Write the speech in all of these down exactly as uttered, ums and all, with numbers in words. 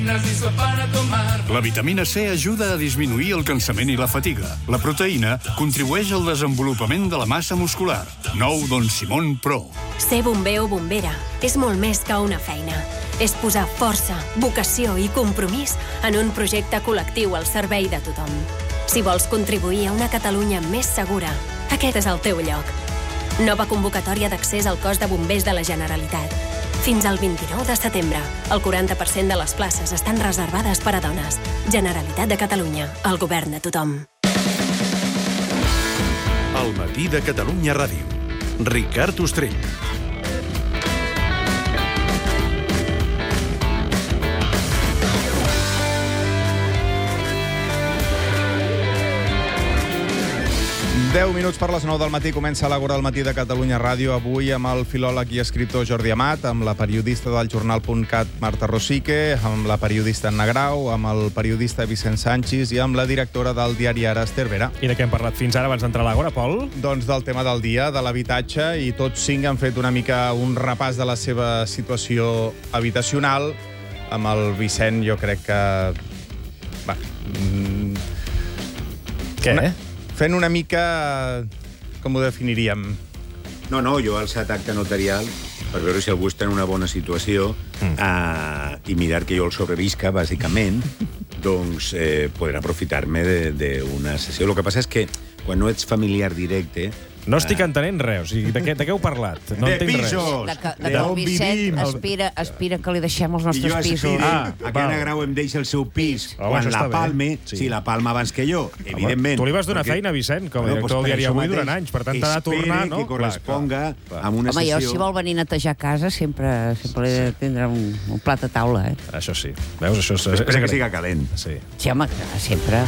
La vitamina C ajuda a disminuir el cansament i la fatiga. La proteïna contribueix al desenvolupament de la massa muscular. Nou Don Simón Pro. Ser bomber o bombera és molt més que una feina. És posar força, vocació i compromís en un projecte col·lectiu al servei de tothom. Si vols contribuir a una Catalunya més segura, aquest és el teu lloc. Nova convocatòria d'accés al cos de bombers de la Generalitat. Fins al vint-i-nou de setembre, el quaranta per cent de les places estan reservades per a dones. Generalitat de Catalunya, el govern de tothom. El matí de Catalunya Ràdio. Ricard Ostrell. deu minuts per les nou del matí comença l'Àgora al matí de Catalunya Ràdio. Avui amb el filòleg i escriptor Jordi Amat, amb la periodista del jornal punt cat Marta Rosique, amb la periodista Anna Grau, amb el periodista Vicent Sanchis i amb la directora del diari Ara, Esther Vera. I de què hem parlat fins ara abans d'entrar a l'Àgora, Pol? Doncs del tema del dia, de l'habitatge, i tots cinc han fet una mica un repàs de la seva situació habitacional. Amb el Vicent jo crec que... Va, mm... Què? Una... Fent una mica... com ho definiríem? No, no, jo he alçat acte notarial per veure si algú està en una bona situació mm. uh, i mirar que jo el sobrevisca, bàsicament, doncs eh, poder aprofitar-me d'una sessió. El que passa és que quan no ets familiar directe... No estic entenent res, o sigui, de què, de què heu parlat? No de entenc pisos! Res. De que, de que el Vicent aspira, aspira que li deixem els nostres pisos. pisos. I jo aspiro a que Anna Grau em deixi el seu pis Home, quan la palme, sí. si la palma abans que jo, evidentment. Tu li vas donar perquè... feina, Vicent, com a no, director del diari Avui durant anys, per tant t'ha de tornar, no? Espere que corresponga clar, clar. amb una Home, sessió... jo, si vol venir a netejar casa, sempre, sempre he de tindre un, un plat a taula, eh? Això sí. Veus, això és... Espera que siga calent. Sí. Sí, home, sempre...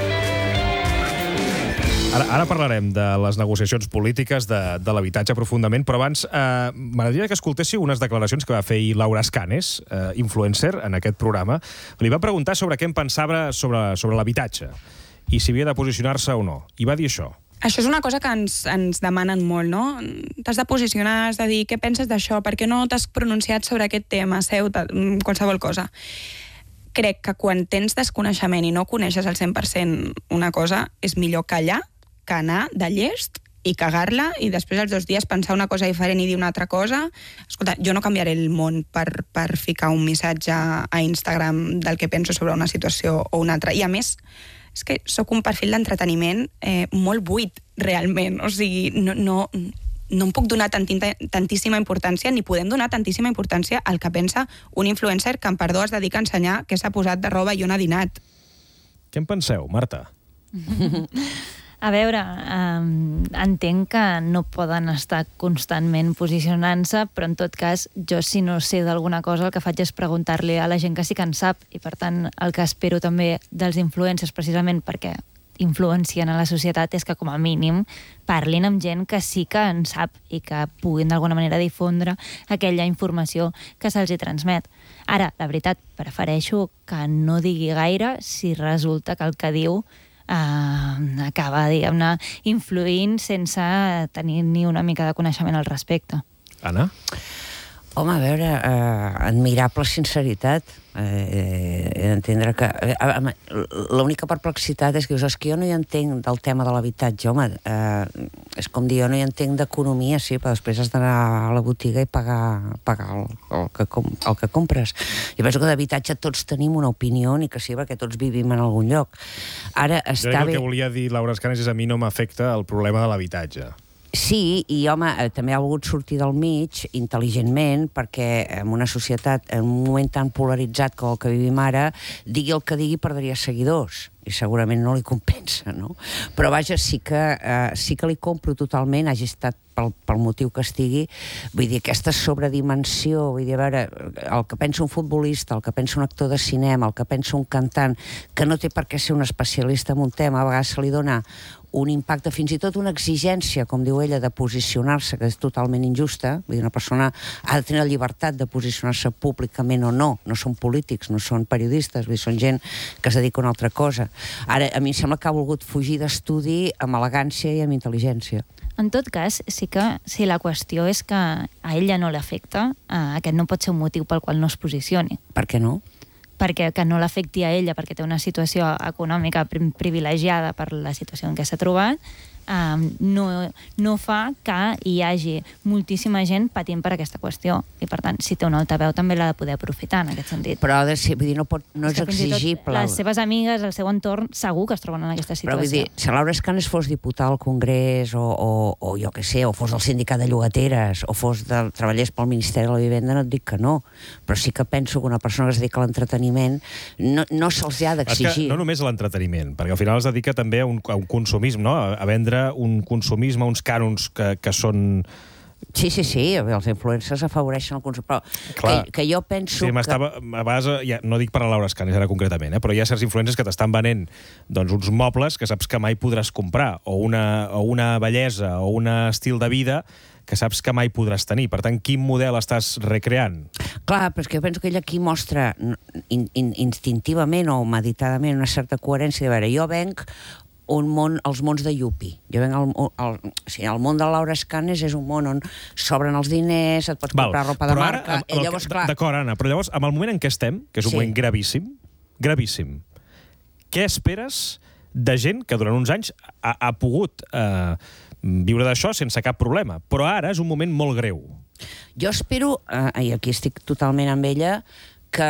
Ara, ara parlarem de les negociacions polítiques de, de l'habitatge profundament, però abans eh, m'agradaria que escoltéssiu unes declaracions que va fer Laura Escanes, eh, influencer, en aquest programa. Li va preguntar sobre què en pensava sobre, sobre l'habitatge i si havia de posicionar-se o no. I va dir això. Això és una cosa que ens, ens demanen molt, no? T'has de posicionar, has de dir què penses d'això, per què no t'has pronunciat sobre aquest tema, seu, qualsevol cosa. Crec que quan tens desconeixement i no coneixes al cent per cent una cosa, és millor callar que anar de llest i cagar-la i després els dos dies pensar una cosa diferent i dir una altra cosa. Escolta, jo no canviaré el món per, per ficar un missatge a Instagram del que penso sobre una situació o una altra. I a més, és que sóc un perfil d'entreteniment eh, molt buit, realment. O sigui, no, no, no em puc donar tantina, tantíssima importància, ni podem donar tantíssima importància al que pensa un influencer que, en perdó, es dedica a ensenyar què s'ha posat de roba i on ha dinat. Què en penseu, Marta? A veure, eh, entenc que no poden estar constantment posicionant-se, però en tot cas, jo si no sé d'alguna cosa, el que faig és preguntar-li a la gent que sí que en sap, i per tant el que espero també dels influencers, precisament perquè influencien a la societat, és que com a mínim parlin amb gent que sí que en sap i que puguin d'alguna manera difondre aquella informació que se'ls hi transmet. Ara, la veritat, prefereixo que no digui gaire si resulta que el que diu Uh, acaba, diguem-ne, influint sense tenir ni una mica de coneixement al respecte. Anna? Home, a veure, eh, admirable sinceritat. Eh, he d'entendre que... Eh, l'única perplexitat és que, és que jo no hi entenc del tema de l'habitatge, home. Eh, és com dir, jo no hi entenc d'economia, sí, però després has d'anar a la botiga i pagar, pagar el, el, que com, el que compres. Jo penso que d'habitatge tots tenim una opinió, ni que sí, perquè tots vivim en algun lloc. Ara està bé... El que volia dir Laura Escanes és a mi no m'afecta el problema de l'habitatge. Sí, i home, també ha volgut sortir del mig intel·ligentment, perquè en una societat, en un moment tan polaritzat com el que vivim ara, digui el que digui perdria seguidors, i segurament no li compensa, no? Però vaja, sí que, eh, sí que li compro totalment, hagi estat pel, pel motiu que estigui, vull dir, aquesta sobredimensió, vull dir, a veure, el que pensa un futbolista, el que pensa un actor de cinema, el que pensa un cantant, que no té per què ser un especialista en un tema, a vegades se li dona un impacte, fins i tot una exigència, com diu ella, de posicionar-se, que és totalment injusta. Vull dir, una persona ha de tenir la llibertat de posicionar-se públicament o no. No són polítics, no són periodistes, vull dir, són gent que es dedica a una altra cosa. Ara, a mi em sembla que ha volgut fugir d'estudi amb elegància i amb intel·ligència. En tot cas, sí que si la qüestió és que a ella no l'afecta, eh, aquest no pot ser un motiu pel qual no es posicioni. Per què no? perquè que no l'afecti a ella perquè té una situació econòmica privilegiada per la situació en què s'ha trobat, Um, no, no fa que hi hagi moltíssima gent patint per aquesta qüestió. I, per tant, si té una altaveu també l'ha de poder aprofitar en aquest sentit. Però ha de ser, vull dir, no, pot, no és, és exigible. Les seves amigues, el seu entorn, segur que es troben en aquesta situació. Però vull dir, si Laura Escanes fos diputada al Congrés o, o, o jo què sé, o fos del sindicat de llogateres o fos del, treballés pel Ministeri de la Vivenda, no et dic que no. Però sí que penso que una persona que es dedica a l'entreteniment no, no se'ls ha d'exigir. No només a l'entreteniment, perquè al final es dedica també a un, a un consumisme, no? A vendre un consumisme, uns cànons que, que són... Sí, sí, sí, els influencers afavoreixen el consum, però que, que jo penso sí, que... A vegades, ja, no dic per a Laura Escanes ara concretament, eh, però hi ha certs influencers que t'estan venent doncs, uns mobles que saps que mai podràs comprar, o una, o una bellesa, o un estil de vida que saps que mai podràs tenir. Per tant, quin model estàs recreant? Clar, però és que jo penso que ell aquí mostra in, in, instintivament o meditadament una certa coherència de veure, jo venc un món, els mons de Yupi. Jo venc al, al, o sigui, el món de Laura Escanes és un món on s'obren els diners, et pots Val, comprar ropa de marca... Ara, llavors, clar... D'acord, Anna, però llavors, amb el moment en què estem, que és un sí. moment gravíssim, gravíssim, què esperes de gent que durant uns anys ha, ha pogut eh, viure d'això sense cap problema? Però ara és un moment molt greu. Jo espero, eh, i aquí estic totalment amb ella, que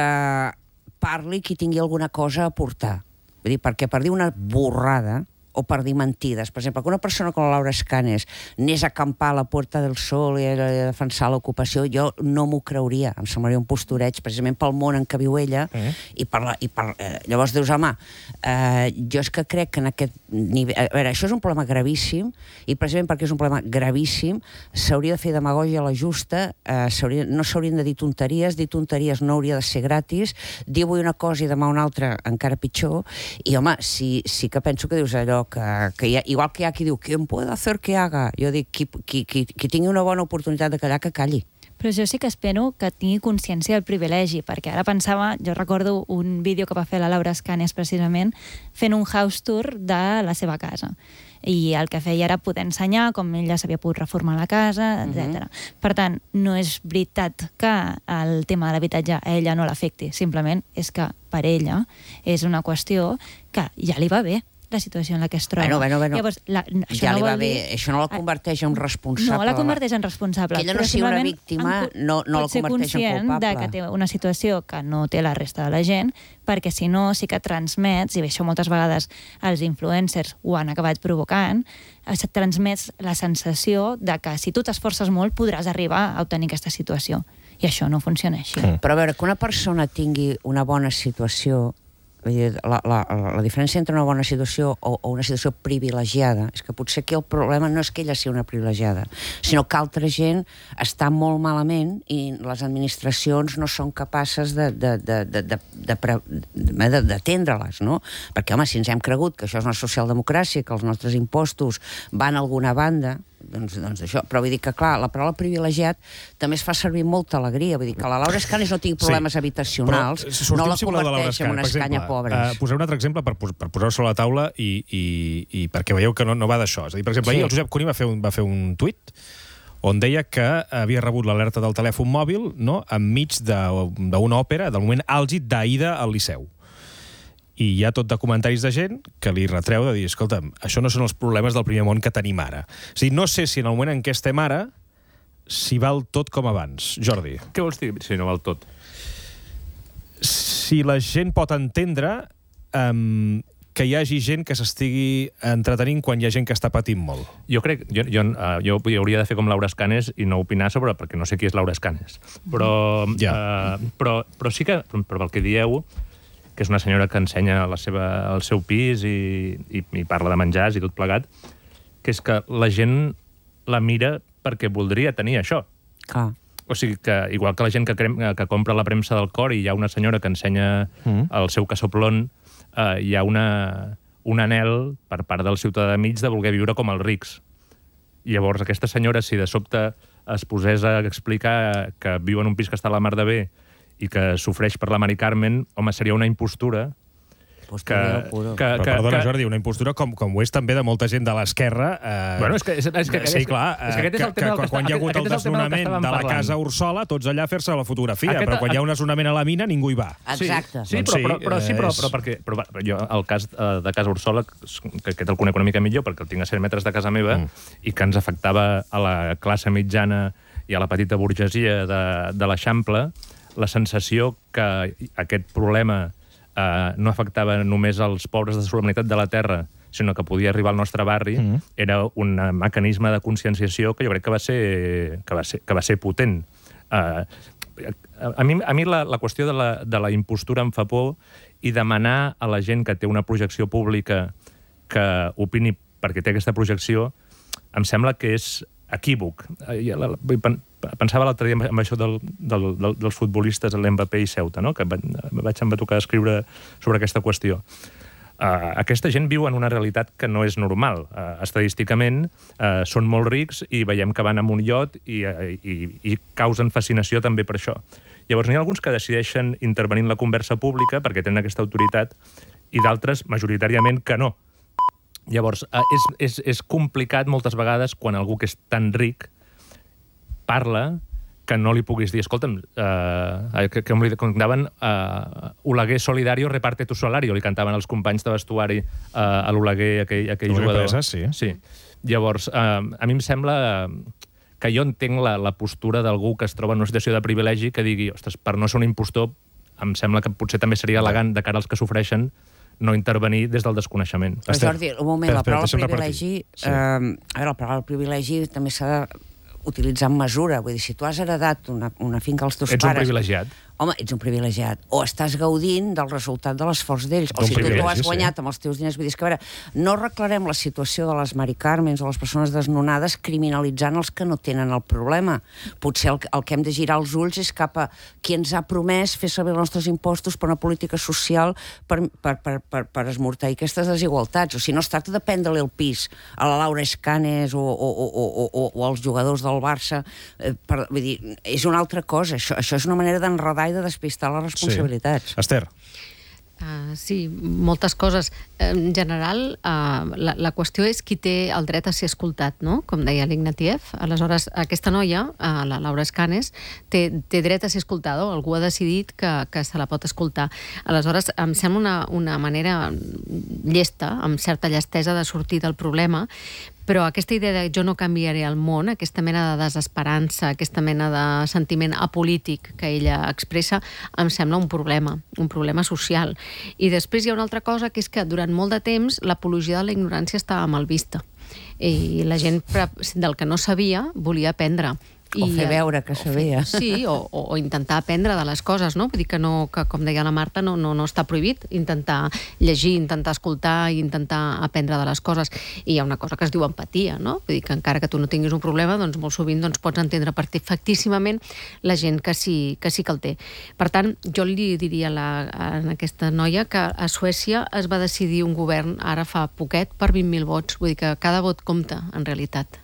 parli qui tingui alguna cosa a aportar. Vull dir, perquè per dir una borrada o per dir mentides, per exemple, que una persona com la Laura Escanes anés a acampar a la Puerta del Sol i a defensar l'ocupació, jo no m'ho creuria, em semblaria un postureig, precisament pel món en què viu ella, eh? i per la, i per, eh, llavors dius, home, eh, jo és que crec que en aquest nivell... A veure, això és un problema gravíssim, i precisament perquè és un problema gravíssim, s'hauria de fer demagògia a la justa, eh, s'hauria, no s'haurien de dir tonteries, dir tonteries no hauria de ser gratis, dir avui una cosa i demà una altra encara pitjor, i home, sí, sí que penso que dius allò que, que hi ha, igual que hi ha qui diu ¿quién puede hacer que haga? Jo dic, qui, qui, qui, qui tingui una bona oportunitat de callar, que calli. Però jo sí que espero que tingui consciència del privilegi, perquè ara pensava, jo recordo un vídeo que va fer la Laura Escanes precisament, fent un house tour de la seva casa. I el que feia era poder ensenyar com ella s'havia pogut reformar la casa, etcètera. Uh-huh. Per tant, no és veritat que el tema de l'habitatge a ella no l'afecti, simplement és que per ella és una qüestió que ja li va bé la situació en la que es troba. Bueno, bueno, bueno. Llavors, la, això ja no li va dir... bé. Això no la converteix en responsable. No la converteix en responsable. Que ella no sigui una víctima, no, no la converteix en culpable. De que té una situació que no té la resta de la gent, perquè si no sí que transmets, i això moltes vegades els influencers ho han acabat provocant, et transmets la sensació de que si tu t'esforces molt podràs arribar a obtenir aquesta situació. I això no funciona així. Mm. Però a veure, que una persona tingui una bona situació, La, la, la diferència entre una bona situació o, o una situació privilegiada és que potser aquí el problema no és que ella sigui una privilegiada, sinó que altra gent està molt malament i les administracions no són capaces de, de, de, de, de, de, d'atendre-les, no? Perquè, home, si ens hem cregut que això és una socialdemocràcia, que els nostres impostos van a alguna banda, doncs, doncs això, però vull dir que, clar, la paraula privilegiat també es fa servir molta alegria, vull dir que la Laura Escanes no tingui problemes sí, habitacionals, no la converteix en una escanya pobres. Uh, posaré un altre exemple per, per posar-ho sobre la taula i, i, i perquè veieu que no, no va d'això. És a dir, per exemple, sí. ahir el Josep Cuní va fer un, va fer un tuit on deia que havia rebut l'alerta del telèfon mòbil, no?, enmig d'una òpera, del moment àlgid d'Aida al Liceu. I hi ha tot de comentaris de gent que li retreu de dir, escolta'm, això no són els problemes del primer món que tenim ara. O sigui, no sé si en el moment en què estem ara si val tot com abans. Jordi. Què vols dir si no val tot? Si la gent pot entendre um, que hi hagi gent que s'estigui entretenint quan hi ha gent que està patint molt. Jo crec, jo, jo, uh, jo hauria de fer com Laura Escanes i no opinar sobre, perquè no sé qui és Laura Escanes. Però, ja. uh, però, però sí que, però pel que dieu, que és una senyora que ensenya la seva, el seu pis i, i, i parla de menjars i tot plegat, que és que la gent la mira perquè voldria tenir això. Clar. O sigui, que igual que la gent que, crem, que compra la premsa del cor i hi ha una senyora que ensenya mm. el seu casoplon, eh, hi ha una, un anhel per part del ciutadà mig de voler viure com els rics. I llavors aquesta senyora, si de sobte es posés a explicar que viu en un pis que està a la mar de bé i que sofreix per la Mari Carmen, home, seria una impostura Postureo puro. Que, que, Perdona, que... Jordi, una impostura com, com ho és també de molta gent de l'esquerra. Eh... Bueno, és que, és, és que, sí, clar, és que, és que, que, que, que quan hi ha hagut el desnonament de la casa Ursola, tots allà a fer-se la fotografia, aquest... però quan hi ha un desnonament a la mina, ningú hi va. Exacte. Sí, sí, però, però, però, sí, però, però perquè però, jo, el cas de casa Ursola, que aquest el conec una mica millor, perquè el tinc a cent metres de casa meva, mm. i que ens afectava a la classe mitjana i a la petita burgesia de, de l'Eixample, la sensació que aquest problema eh, no afectava només els pobres de solidaritat de la terra, sinó que podia arribar al nostre barri, mm. era un mecanisme de conscienciació que jo crec que va ser, que va ser, que va ser potent. Eh, a mi, a mi la, la qüestió de la, de la impostura em fa por i demanar a la gent que té una projecció pública que opini perquè té aquesta projecció, em sembla que és equívoc. Pensava l'altre dia amb això del, del, del, dels futbolistes, l'Mbappé i Ceuta, no? Que vaig em va tocar escriure sobre aquesta qüestió. Uh, aquesta gent viu en una realitat que no és normal. Uh, estadísticament, uh, són molt rics i veiem que van amb un iot i, i, i causen fascinació també per això. Llavors, n'hi ha alguns que decideixen intervenir en la conversa pública perquè tenen aquesta autoritat i d'altres, majoritàriament, que no. Llavors, uh, és, és, és complicat moltes vegades quan algú que és tan ric parla que no li puguis dir, escolta'm, eh, que, que em cantaven eh, Oleguer solidario, reparte tu salario, li cantaven els companys de vestuari eh, a l'Oleguer, aquell, aquell jugador. Presa, sí. Sí. Llavors, eh, a mi em sembla que jo entenc la, la postura d'algú que es troba en una situació de privilegi que digui, ostres, per no ser un impostor, em sembla que potser també seria elegant de cara als que sofreixen no intervenir des del desconeixement. Però, Jordi, un moment, la paraula privilegi... Sí. Eh, a veure, la paraula privilegi també s'ha de utilitzar amb mesura. Vull dir, si tu has heredat una, una finca als teus ets pares... Ets un privilegiat. Home, ets un privilegiat. O estàs gaudint del resultat de l'esforç d'ells. O si tu t'ho has guanyat sí. amb els teus diners. Vull dir, que, a veure, no reclarem la situació de les Mari Carmens o les persones desnonades criminalitzant els que no tenen el problema. Potser el, el que hem de girar els ulls és cap a qui ens ha promès fer servir els nostres impostos per una política social per, per, per, per, per esmortar aquestes desigualtats. O sigui, no es tracta de prendre-li el pis a la Laura Escanes o, o, o, o, o, o als jugadors del Barça. Eh, per, vull dir, és una altra cosa. Això, això és una manera d'enredar i de despistar les responsabilitats. Sí. Esther. Uh, sí, moltes coses. En general, uh, la, la qüestió és qui té el dret a ser escoltat, no? Com deia l'Ignatieff. Aleshores, aquesta noia, uh, la Laura Escanes, té, té dret a ser escoltada, o algú ha decidit que, que se la pot escoltar. Aleshores, em sembla una, una manera llesta, amb certa llestesa de sortir del problema, però aquesta idea de jo no canviaré el món, aquesta mena de desesperança, aquesta mena de sentiment apolític que ella expressa, em sembla un problema, un problema social. I després hi ha una altra cosa, que és que durant molt de temps l'apologia de la ignorància estava mal vista. I la gent del que no sabia volia aprendre. O fer veure que sabia. Sí, o, o intentar aprendre de les coses, no? Vull dir que, no, que com deia la Marta, no, no, no està prohibit intentar llegir, intentar escoltar i intentar aprendre de les coses. I hi ha una cosa que es diu empatia, no? Vull dir que encara que tu no tinguis un problema, doncs molt sovint doncs, pots entendre perfectíssimament la gent que sí, que sí que el té. Per tant, jo li diria a, la, a aquesta noia que a Suècia es va decidir un govern ara fa poquet per vint mil vots. Vull dir que cada vot compta, en realitat.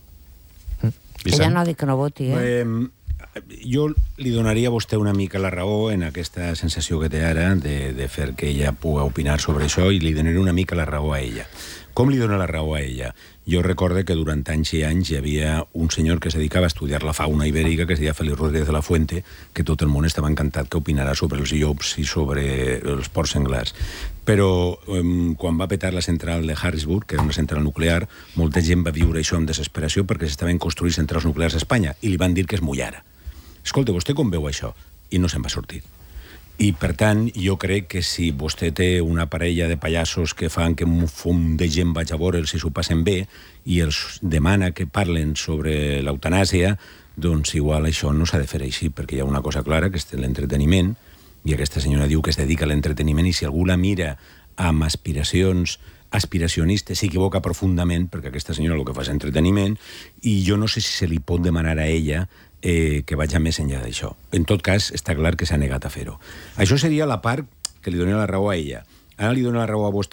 Ella no ha dit que no voti, eh? eh? Jo li donaria a vostè una mica la raó en aquesta sensació que té ara de, de fer que ella pugui opinar sobre això, i li donaré una mica la raó a ella. Com li dona la raó a ella? Jo recorde que durant anys i anys hi havia un senyor que es dedicava a estudiar la fauna ibèrica, que es deia Félix Rodríguez de la Fuente, que tot el món estava encantat que opinarà sobre els llops i sobre els porcs senglars. Però um, quan va petar la central de Harrisburg, que era una central nuclear, molta gent va viure això amb desesperació perquè s'estaven construint centrals nuclears a Espanya i li van dir que es mullara. Escolta, vostè com veu això? I no se'n va sortir. I, per tant, jo crec que si vostè té una parella de pallassos que fan que un fum de gent vaig a veure'ls si s'ho passen bé i els demana que parlen sobre l'eutanàsia, doncs igual això no s'ha de fer així, perquè hi ha una cosa clara, que és l'entreteniment, i aquesta senyora diu que es dedica a l'entreteniment, i si algú la mira amb aspiracions aspiracionistes s'equivoca profundament, perquè aquesta senyora el que fa és entreteniment, i jo no sé si se li pot demanar a ella Eh, que vaig més enllà d'això. En tot cas, està clar que s'ha negat a fer-ho. Això seria la part que li dona la raó a ella. Ara li dona la raó a vostè.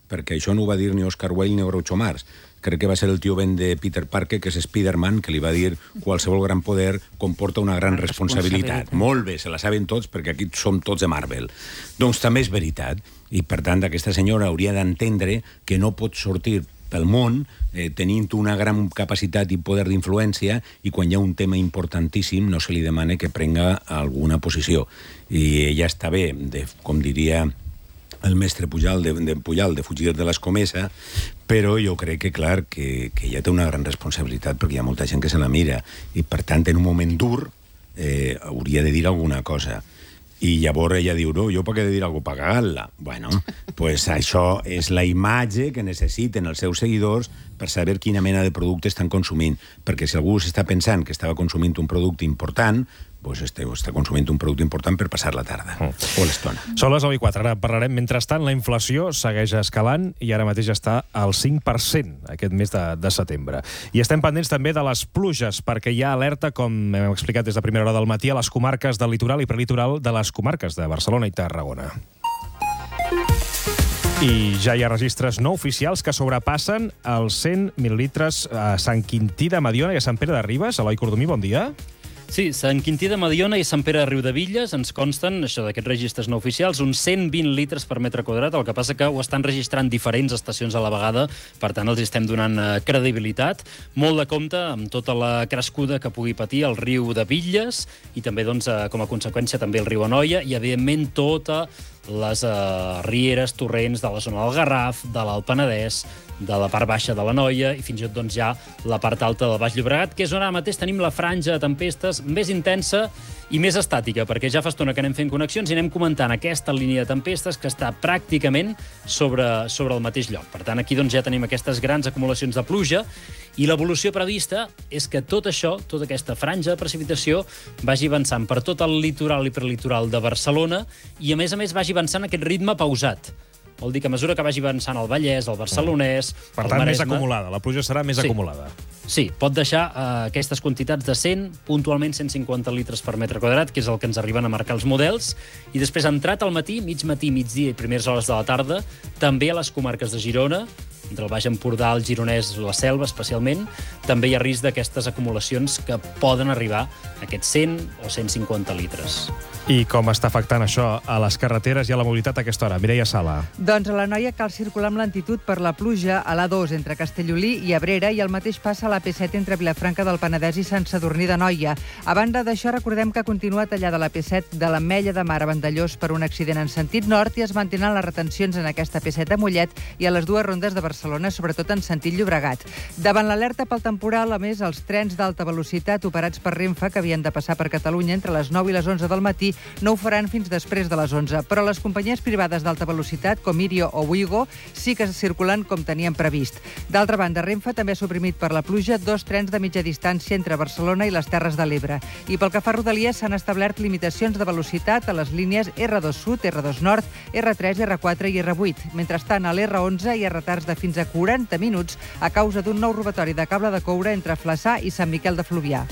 perquè això no ho va dir ni Oscar Wilde ni Groucho Marx. Crec que va ser el tio ben de Peter Parker, que és Spider-Man, que li va dir qualsevol gran poder comporta una gran responsabilitat. Molt bé, se la saben tots, perquè aquí som tots de Marvel. Doncs també és veritat. I, per tant, aquesta senyora hauria d'entendre que no pot sortir pel món eh, tenint una gran capacitat i poder d'influència i quan hi ha un tema importantíssim no se li demana que prenga alguna posició. I ella està bé, de, com diria el mestre Pujal de, de Pujal, de fugir de l'escomesa, però jo crec que, clar, que, que ella té una gran responsabilitat perquè hi ha molta gent que se la mira i, per tant, en un moment dur eh, hauria de dir alguna cosa. I llavors ella diu, no, jo per què he de dir alguna cosa? Per cagar-la. Bueno, pues això és la imatge que necessiten els seus seguidors per saber quina mena de producte estan consumint. Perquè si algú s'està pensant que estava consumint un producte important, pues este, està consumint un producte important per passar la tarda mm. o l'estona. Són les nou i quatre. Ara parlarem. Mentrestant, la inflació segueix escalant i ara mateix està al cinc per cent aquest mes de, de setembre. I estem pendents també de les pluges, perquè hi ha alerta, com hem explicat des de primera hora del matí, a les comarques del litoral i prelitoral de les comarques de Barcelona i Tarragona. I ja hi ha registres no oficials que sobrepassen els cent mil·lilitres a Sant Quintí de Mediona i a Sant Pere de Ribes. Eloi Cordomí, bon dia. Sí, Sant Quintí de Mediona i Sant Pere de Riudevilles ens consten, això d'aquests registres no oficials, uns cent vint litres per metre quadrat, el que passa que ho estan registrant diferents estacions a la vegada, per tant els estem donant eh, credibilitat. Molt de compte amb tota la crescuda que pugui patir el riu de Villes i també, doncs, eh, com a conseqüència, també el riu Anoia i, evidentment, tota les eh, rieres, torrents de la zona del Garraf, de l'Alt Penedès, de la part baixa de l'Anoia i fins i tot, doncs, ja la part alta del Baix Llobregat, que és on ara mateix tenim la franja de tempestes més intensa i més estàtica, perquè ja fa estona que anem fent connexions i anem comentant aquesta línia de tempestes que està pràcticament sobre, sobre el mateix lloc. Per tant, aquí doncs, ja tenim aquestes grans acumulacions de pluja i l'evolució prevista és que tot això, tota aquesta franja de precipitació, vagi avançant per tot el litoral i prelitoral de Barcelona i, a més a més, vagi avançant aquest ritme pausat. Vol dir que a mesura que vagi avançant el Vallès, el Barcelonès, per el tant, Maresme... més acumulada. La pluja serà més sí. acumulada. Sí, pot deixar eh, aquestes quantitats de cent, puntualment cent cinquanta litres per metre quadrat, que és el que ens arriben a marcar els models, i després, entrat al matí, mig matí, migdia i primeres hores de la tarda, també a les comarques de Girona, entre el Baix Empordà, el Gironès, la Selva, especialment, també hi ha risc d'aquestes acumulacions que poden arribar a aquests cent o cent cinquanta litres. I com està afectant això a les carreteres i a la mobilitat a aquesta hora? Mireia Sala. Doncs a l'Anoia cal circular amb lentitud per la pluja a l'A dos entre Castellolí i Abrera i el mateix passa a l'A P set entre Vilafranca del Penedès i Sant Sadurní d'Anoia. A banda d'això, recordem que continua tallada l'A P set de l'Ametlla de Mar a Vandellós per un accident en sentit nord i es mantenen les retencions en aquesta A P set a Mollet i a les dues rondes de Barcelona, sobretot en sentit Llobregat. Davant l'alerta pel temporal, a més, els trens d'alta velocitat operats per Renfe, que havien de passar per Catalunya entre les nou i les onze del matí, no ho faran fins després de les onze. Però les companyies privades d'alta velocitat, com Irio o Wigo, sí que circulen com tenien previst. D'altra banda, Renfe també ha suprimit per la pluja dos trens de mitja distància entre Barcelona i les Terres de l'Ebre. I pel que fa a Rodalies, s'han establert limitacions de velocitat a les línies R dos Sud, R dos Nord, R tres, R quatre i R vuit. Mentrestant, a l'R onze hi ha retards de fins a quaranta minuts a causa d'un nou robatori de cable de coure entre Flaçà i Sant Miquel de Fluvià.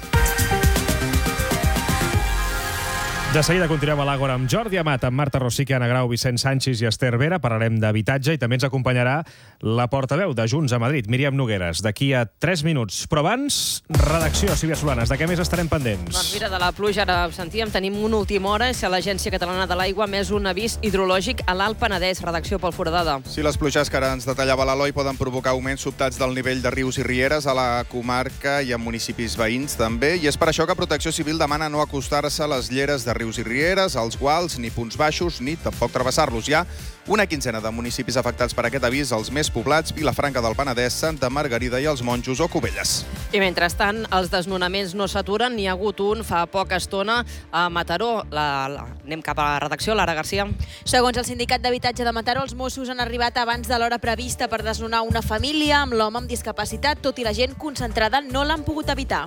De seguida continuem a l'Àgora amb Jordi Amat, amb Marta Rosique, Anna Grau, Vicent Sanchis i Esther Vera. Parlarem d'habitatge i també ens acompanyarà la portaveu de Junts a Madrid, Míriam Nogueres, d'aquí a tres minuts. Però abans, redacció, Sílvia Solanes, de què més estarem pendents? Doncs mira, de la pluja ara ho sentíem, tenim una última hora, és a l'Agència Catalana de l'Aigua, més un avís hidrològic a l'Alt Penedès, redacció pel Foradada. Sí, les pluges que ara ens detallava l'Eloi poden provocar augments sobtats del nivell de rius i rieres a la comarca i a municipis veïns també, i és per això que Protecció Civil demana no acostar-se a les lleres de rius i rieres, als guals, ni punts baixos, ni tampoc travessar-los. Hi ha una quinzena de municipis afectats per aquest avís, els més poblats, Vilafranca del Penedès, Santa Margarida i els Monjos o Cubelles. I mentrestant, els desnonaments no s'aturen, n'hi ha hagut un fa poca estona a Mataró. La, la, anem cap a la redacció, Lara Garcia. Segons el Sindicat d'Habitatge de Mataró, els Mossos han arribat abans de l'hora prevista per desnonar una família amb l'home amb discapacitat, tot i la gent concentrada no l'han pogut evitar.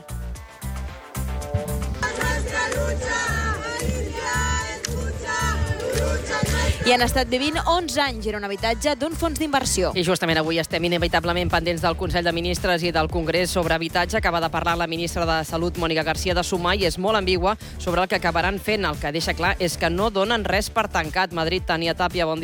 I han estat vivint onze anys en un habitatge d'un fons d'inversió. I justament avui estem inevitablement pendents del Consell de Ministres i del Congrés sobre habitatge. Acaba de parlar la ministra de Salut, Mònica Garcia de Sumar, i és molt ambigua sobre el que acabaran fent. El que deixa clar és que no donen res per tancat. Madrid, Tania Tàpia, bon dia.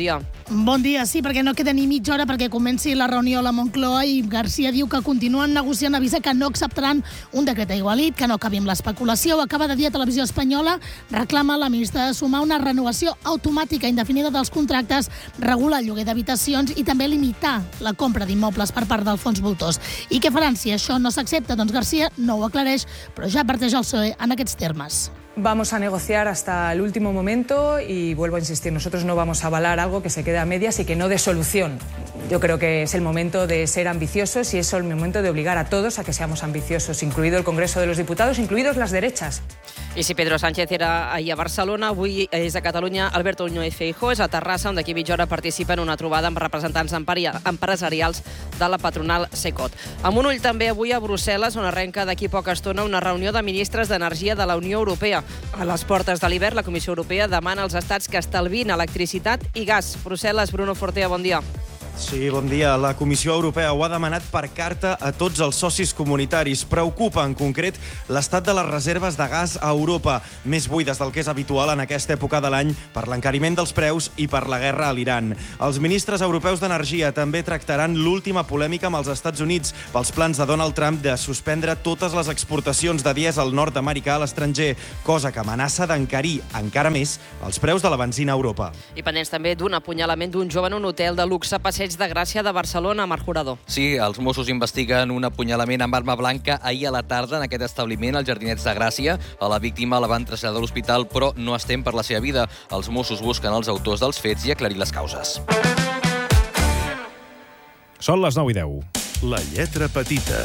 Bon dia, sí, perquè no queda ni mitja hora perquè comenci la reunió a la Moncloa i García diu que continuen negociant, avisa que no acceptaran un decret aigualit, que no acabi amb l'especulació. Acaba de dir a Televisió Espanyola, reclama la ministra de Sumar una renovació automàtica indefinida dels contractes, regular el lloguer d'habitacions i també limitar la compra d'immobles per part dels fons voltors. I què faran si això no s'accepta? Doncs García no ho aclareix, però ja adverteix el P S O E en aquests termes. Vamos a negociar hasta el último momento y vuelvo a insistir, nosotros no vamos a avalar algo que se quede a medias y que no dé solución. Yo creo que es el momento de ser ambiciosos y es el momento de obligar a todos a que seamos ambiciosos, incluido el Congreso de los Diputados, incluidos las derechas. I si Pedro Sánchez era ahir a Barcelona, avui és a Catalunya Alberto Núñez Feijóo, és a Terrassa, on d'aquí mitja hora participa en una trobada amb representants empresarials de la patronal Secot. Amb un ull també avui a Brussel·les, on arrenca d'aquí poca estona una reunió de ministres d'Energia de la Unió Europea. A les portes de l'hivern, la Comissió Europea demana als estats que estalvin electricitat i gas. Brussel·les, Bruno Fortea, bon dia. Sí, bon dia. La Comissió Europea ho ha demanat per carta a tots els socis comunitaris. Preocupa, en concret, l'estat de les reserves de gas a Europa, més buides del que és habitual en aquesta època de l'any per l'encariment dels preus i per la guerra a l'Iran. Els ministres europeus d'Energia també tractaran l'última polèmica amb els Estats Units pels plans de Donald Trump de suspendre totes les exportacions de dièsel nord-americà a l'estranger, cosa que amenaça d'encarir encara més els preus de la benzina a Europa. I pendents també d'un apunyalament d'un jove en un hotel de luxe Passeig de Gràcia de Barcelona, Marc Jurado. Sí, els Mossos investiguen un apunyalament amb arma blanca ahir a la tarda en aquest establiment, als Jardinets de Gràcia. A la víctima la van traslladar a l'hospital, però no es tem per la seva vida. Els Mossos busquen els autors dels fets i aclarir les causes. Són les nou i deu. La lletra petita.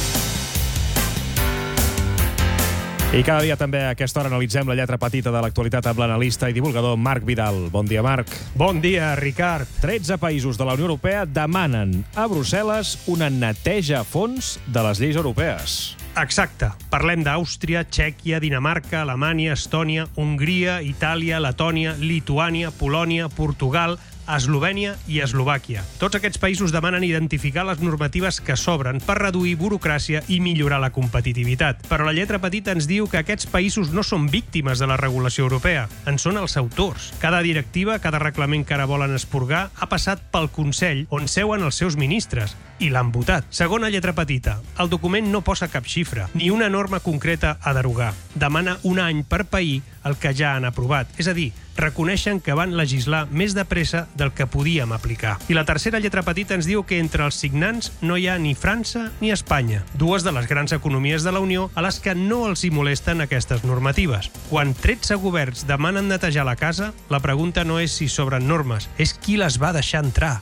I cada dia també a aquesta hora analitzem la lletra petita de l'actualitat amb l'analista i divulgador Marc Vidal. Bon dia, Marc. Bon dia, Ricard. tretze països de la Unió Europea demanen a Brussel·les una neteja a fons de les lleis europees. Exacte. Parlem d'Àustria, Txèquia, Dinamarca, Alemanya, Estònia, Hongria, Itàlia, Letònia, Lituània, Polònia, Portugal, Eslovènia i Eslovàquia. Tots aquests països demanen identificar les normatives que s'obren per reduir burocràcia i millorar la competitivitat. Però la lletra petita ens diu que aquests països no són víctimes de la regulació europea, en són els autors. Cada directiva, cada reglament que ara volen expurgar ha passat pel Consell, on seuen els seus ministres, i l'han votat. Segona lletra petita. El document no posa cap xifra, ni una norma concreta a derogar. Demana un any per pair el que ja han aprovat. És a dir, reconeixen que van legislar més de pressa del que podíem aplicar. I la tercera lletra petita ens diu que entre els signants no hi ha ni França ni Espanya, dues de les grans economies de la Unió a les que no els hi molesten aquestes normatives. Quan tretze governs demanen netejar la casa, la pregunta no és si s'obren normes, és qui les va deixar entrar.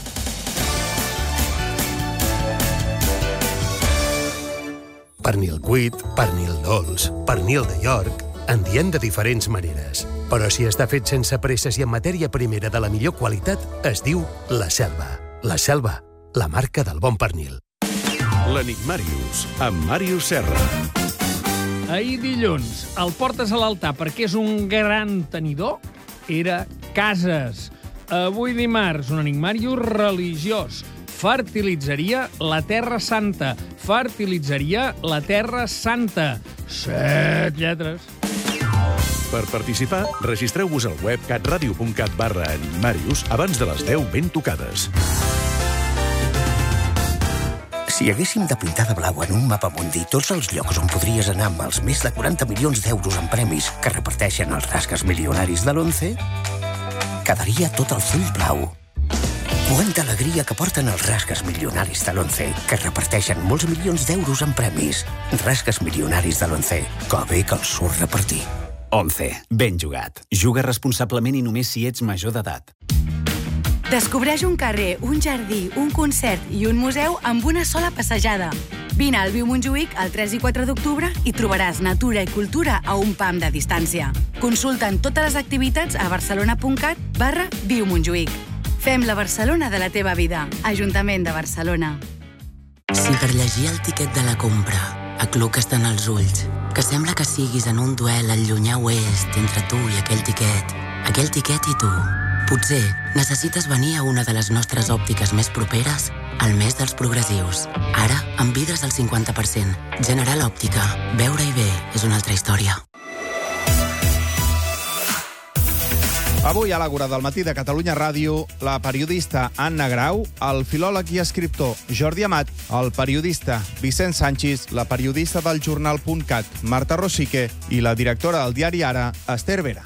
Pernil cuit, pernil dolç, pernil de York... En diem de diferents maneres, però si està fet sense presses i en matèria primera de la millor qualitat, es diu La Selva. La Selva, la marca del bon pernil. L'Enigmàrius, amb Màrius Serra. Ahir dilluns, el portes a l'altar perquè és un gran tenidor? Era Cases. Avui dimarts, un enigmàrius religiós. Fertilitzaria la Terra Santa. Fertilitzaria la Terra Santa. Set lletres. Per participar, registreu-vos al web catradio.cat barra Enigmàrius abans de les deu ben tocades. Si haguéssim de pintar de blau en un mapa mundi tots els llocs on podries anar amb els més de quaranta milions d'euros en premis que reparteixen els rasques milionaris de l'Once, quedaria tot el full blau. Quanta alegria que porten els rasques milionaris de l'Once, que reparteixen molts milions d'euros en premis. Rasques milionaris de l'Once, que bé que els surt repartir. Once. Ben jugat. Juga responsablement i només si ets major d'edat. Descobreix un carrer, un jardí, un concert i un museu amb una sola passejada. Vine al Viu Montjuïc el tres i quatre d'octubre i trobaràs natura i cultura a un pam de distància. Consulta'n totes les activitats a barcelona.cat barra Viu Montjuïc. Fem la Barcelona de la teva vida. Ajuntament de Barcelona. Si per llegir el tiquet de la compra acluques tant els ulls, que sembla que siguis en un duel al llunyà oest entre tu i aquell tiquet, aquell tiquet i tu, potser necessites venir a una de les nostres òptiques més properes al mes dels progressius. Ara, amb vidres al cinquanta per cent. General Òptica. Veure-hi bé és una altra història. Avui a l'Àgora del matí de Catalunya Ràdio, la periodista Anna Grau, el filòleg i escriptor Jordi Amat, el periodista Vicent Sanchis, la periodista del jornal punt cat Marta Rosique i la directora del diari Ara, Esther Vera.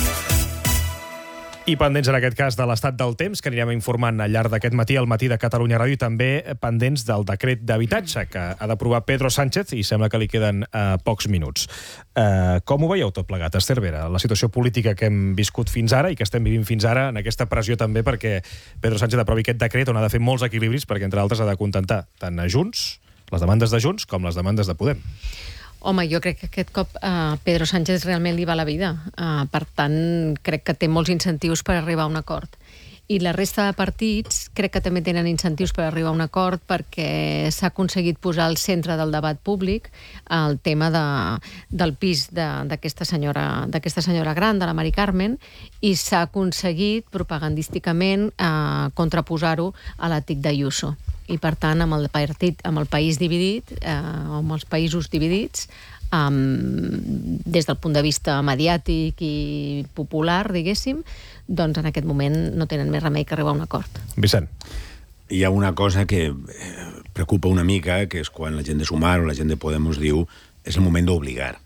I pendents, en aquest cas, de l'estat del temps, que anirem informant al llarg d'aquest matí, al matí de Catalunya Ràdio, i també pendents del decret d'habitatge que ha d'aprovar Pedro Sánchez, i sembla que li queden uh, pocs minuts. Uh, com ho veieu tot plegat, Esther Vera? La situació política que hem viscut fins ara i que estem vivint fins ara, en aquesta pressió també perquè Pedro Sánchez aprovi aquest decret on ha de fer molts equilibris, perquè, entre altres, ha de contentar tant a Junts, les demandes de Junts, com les demandes de Podem. Home, jo crec que aquest cop uh, Pedro Sánchez realment li va la vida. Uh, per tant, crec que té molts incentius per arribar a un acord. I la resta de partits crec que també tenen incentius per arribar a un acord perquè s'ha aconseguit posar al centre del debat públic el tema de, del pis d'aquesta senyora, d'aquesta senyora gran, de la Mari Carmen, i s'ha aconseguit propagandísticament eh, contraposar-ho a la T I C d'Ayuso. I, per tant, amb el partit, amb el país dividit, eh, amb els països dividits, um, des del punt de vista mediàtic i popular, diguéssim, doncs en aquest moment no tenen més remei que arribar a un acord. Vicent. Hi ha una cosa que preocupa una mica, que és quan la gent de Sumar o la gent de Podemos diu és el moment d'obligar.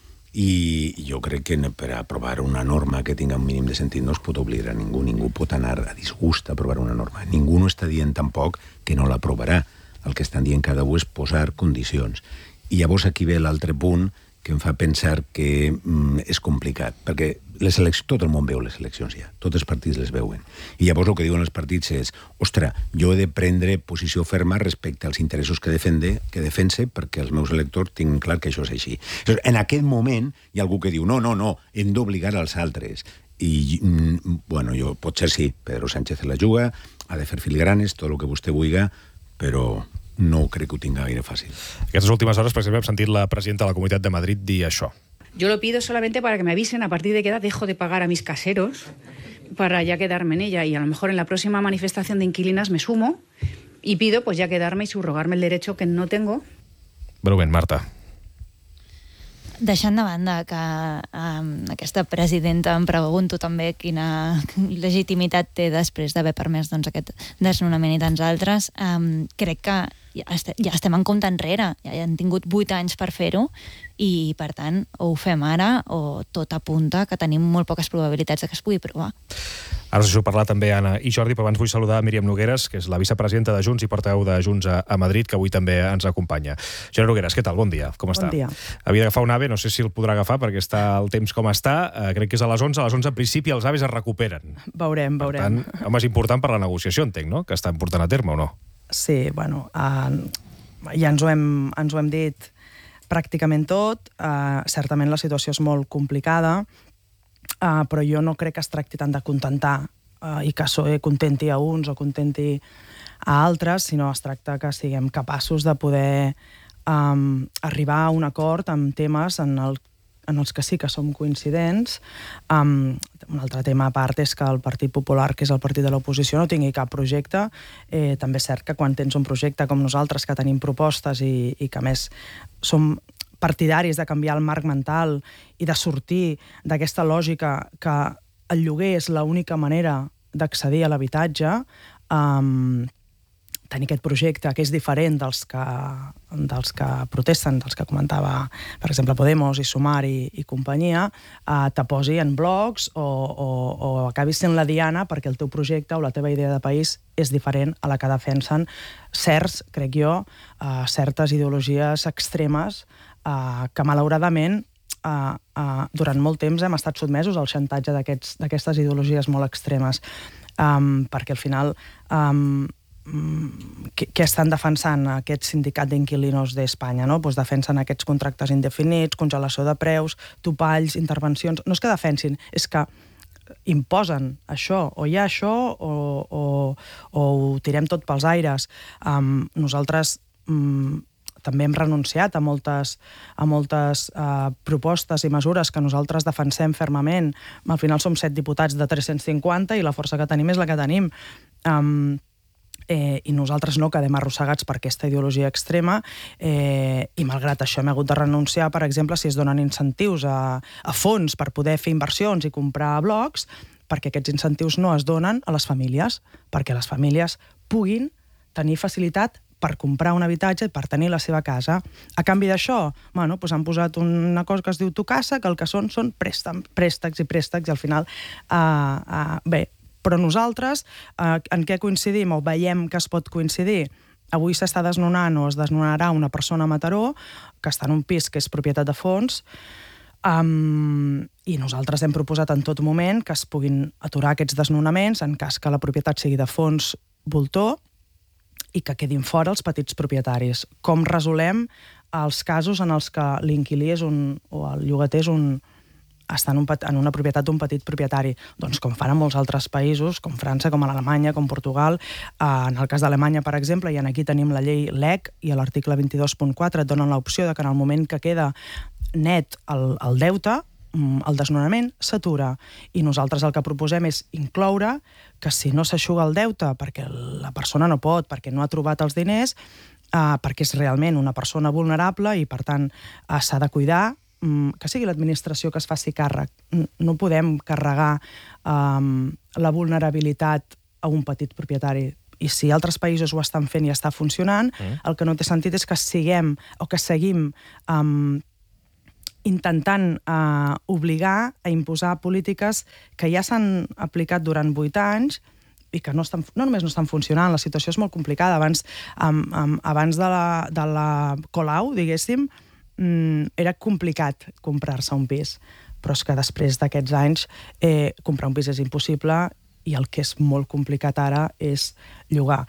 I jo crec que per aprovar una norma que tinga un mínim de sentit no es pot obligar a ningú, ningú pot anar a disgust a aprovar una norma. Ningú no està dient tampoc que no l'aprovarà. El que estan dient cada un és posar condicions. I llavors aquí ve l'altre punt que em fa pensar que mm, és complicat, perquè les eleccions, tot el món veu les eleccions ja, tots els partits les veuen. I llavors el que diuen els partits és, ostres, jo he de prendre posició ferma respecte als interessos que defende, que defense, perquè els meus electors tinguin clar que això és així. En aquest moment hi ha algú que diu, no, no, no, hem d'obligar als altres. I, mm, bueno, jo, potser sí, Pedro Sánchez la juga, ha de fer filigranes, tot el que vostè vulgui, però no crec que ho tinga gaire fàcil. Aquestes últimes hores, per exemple, hem sentit la presidenta de la Comunitat de Madrid dir això. Yo lo pido solamente para que me avisen a partir de qué edad dejo de pagar a mis caseros para ya quedarme en ella, y a lo mejor en la próxima manifestación de inquilinas me sumo y pido pues ya quedarme y subrogarme el derecho que no tengo. Breument, Marta. Deixant de banda que um, aquesta presidenta, em pregunto també quina legitimitat té després d'haver permès doncs, aquest desnonament i tants altres, um, crec que ja, est ja estem en compte enrere, ja han tingut vuit anys per fer-ho i, per tant, o ho fem ara o tot apunta que tenim molt poques probabilitats de que es pugui provar. Ara us deixo parlar també, Anna i Jordi, però abans vull saludar Míriam Nogueres, que és la vicepresidenta de Junts i portaveu de Junts a, a Madrid, que avui també ens acompanya. Joana Nogueres, què tal? Bon dia. Com està? Bon dia. Havia d'agafar un ave, no sé si el podrà agafar, perquè està el temps com està. Uh, crec que és a les onze. A les onze, en principi, els aves es recuperen. Veurem, veurem. Per tant, home, és important per la negociació, entenc, no? Que estan portant a terme, o no? Sí, bueno, uh, ja ens ho hem, ens ho hem dit pràcticament tot. Uh, certament la situació és molt complicada, uh, però jo no crec que es tracti tant de contentar uh, i que això contenti a uns o contenti a altres, sinó es tracta que siguem capaços de poder um, arribar a un acord amb temes en el en els que sí que som coincidents. Um, un altre tema a part és que el Partit Popular, que és el partit de l'oposició, no tingui cap projecte. Eh, també és cert que quan tens un projecte com nosaltres, que tenim propostes i, i que a més som partidaris de canviar el marc mental i de sortir d'aquesta lògica que el lloguer és l'única manera d'accedir a l'habitatge, um, tenir aquest projecte que és diferent dels que, dels que protesten, dels que comentava, per exemple, Podemos i Sumar i, i companyia, eh, te posi en blocs o, o, o acabis sent la diana perquè el teu projecte o la teva idea de país és diferent a la que defensen certs, crec jo, eh, certes ideologies extremes eh, que malauradament eh, eh, durant molt temps hem estat sotmesos al xantatge d'aquestes ideologies molt extremes, um, perquè al final um, què estan defensant aquest sindicat d'inquilinos d'Espanya, no? Pues defensen aquests contractes indefinits, congelació de preus, topalls, intervencions. No és que defensin, és que imposen això, o hi ha això o, o, o ho tirem tot pels aires. Um, nosaltres um, també hem renunciat a moltes, a moltes uh, propostes i mesures que nosaltres defensem fermament. Al final som set diputats de tres-cents cinquanta i la força que tenim és la que tenim. Um, Eh, i nosaltres no quedem arrossegats per aquesta ideologia extrema eh, i malgrat això hem hagut de renunciar, per exemple, si es donen incentius a, a fons per poder fer inversions i comprar blocs, perquè aquests incentius no es donen a les famílies, perquè les famílies puguin tenir facilitat per comprar un habitatge i per tenir la seva casa. A canvi d'això, bueno, doncs han posat una cosa que es diu Tucasa, que el que són són préstecs, préstecs i préstecs, i al final, uh, uh, bé, però nosaltres, uh, en què coincidim o veiem que es pot coincidir? Avui s'està desnonant o es desnonarà una persona a Mataró que està en un pis que és propietat de fons, um, i nosaltres hem proposat en tot moment que es puguin aturar aquests desnonaments en cas que la propietat sigui de fons voltor i que quedin fora els petits propietaris. Com resolem els casos en els que l'inquilí és un, o el llogater és un, està en, un, en una propietat d'un petit propietari? Doncs com fan en molts altres països, com França, com Alemanya, com Portugal. En el cas d'Alemanya, per exemple, i aquí tenim la llei L E C i a l'article vint-i-dos punt quatre et donen l'opció de que en el moment que queda net el, el deute, el desnonament s'atura, i nosaltres el que proposem és incloure que si no s'aixuga el deute perquè la persona no pot, perquè no ha trobat els diners, eh, perquè és realment una persona vulnerable i per tant eh, s'ha de cuidar, que sigui l'administració que es faci càrrec. No podem carregar eh, la vulnerabilitat a un petit propietari. I si altres països ho estan fent i està funcionant, mm. el que no té sentit és que siguem o que seguim eh, intentant eh, obligar a imposar polítiques que ja s'han aplicat durant vuit anys i que no, estan, no només no estan funcionant, la situació és molt complicada. Abans, um, um, abans de la, de la Colau, diguéssim, um, era complicat comprar-se un pis, però és que després d'aquests anys eh, comprar un pis és impossible i el que és molt complicat ara és llogar.